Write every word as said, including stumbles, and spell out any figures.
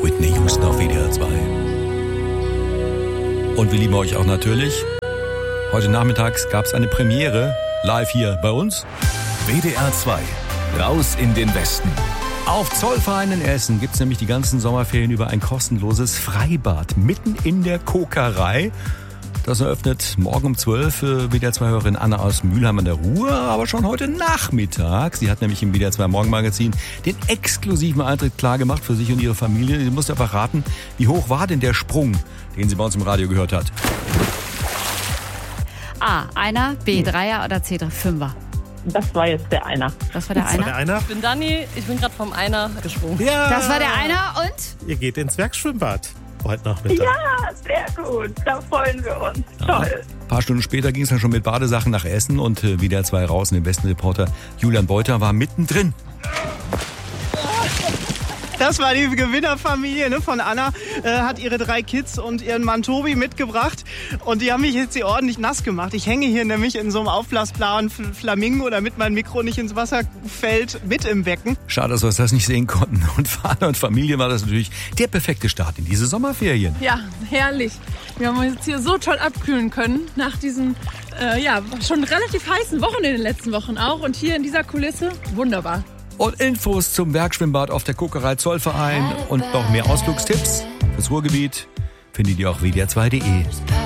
Whitney Houston auf W D R zwei. Und wir lieben euch auch natürlich. Heute nachmittags gab es eine Premiere live hier bei uns. W D R zwei, raus in den Westen. Auf Zollverein in Essen gibt es nämlich die ganzen Sommerferien über ein kostenloses Freibad mitten in der Kokerei. Das eröffnet morgen um zwölf für W D R zwei-Hörerin Anna aus Mülheim an der Ruhr, aber schon heute Nachmittag. Sie hat nämlich im W D R zwei Morgenmagazin den exklusiven Eintritt klar gemacht für sich und ihre Familie. Sie musste aber raten, wie hoch war denn der Sprung, den sie bei uns im Radio gehört hat? A, Einer, B, Dreier oder C, Fünfer? Das war jetzt der Einer. Das war der Das Einer? war der Einer. Ich bin Dani, ich bin gerade vom Einer gesprungen. Ja. Das war der Einer und? Ihr geht ins Werkschwimmbad heute Nachmittag. Ja, sehr gut. Da freuen wir uns. Toll. Ein paar Stunden später ging es dann schon mit Badesachen nach Essen und äh, W D R zwei raus. Und der Westenreporter Julian Beuter war mittendrin. Das war die Gewinnerfamilie, ne, von Anna, äh, hat ihre drei Kids und ihren Mann Tobi mitgebracht und die haben mich jetzt hier ordentlich nass gemacht. Ich hänge hier nämlich in so einem aufblasbaren Flamingo, damit mein Mikro nicht ins Wasser fällt, mit im Becken. Schade, dass wir das nicht sehen konnten. Und Vater und Familie war das natürlich der perfekte Start in diese Sommerferien. Ja, herrlich. Wir haben uns jetzt hier so toll abkühlen können nach diesen äh, ja, schon relativ heißen Wochen in den letzten Wochen auch. Und hier in dieser Kulisse, wunderbar. Und Infos zum Werkschwimmbad auf der Kokerei Zollverein und noch mehr Ausflugstipps fürs Ruhrgebiet findet ihr auf W D R zwei punkt de.